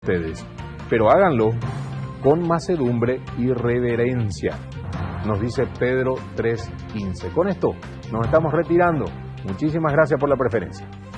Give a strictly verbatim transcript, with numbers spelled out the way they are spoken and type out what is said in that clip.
ustedes, pero háganlo con mansedumbre y reverencia, nos dice Pedro tres quince. Con esto nos estamos retirando. Muchísimas gracias por la preferencia.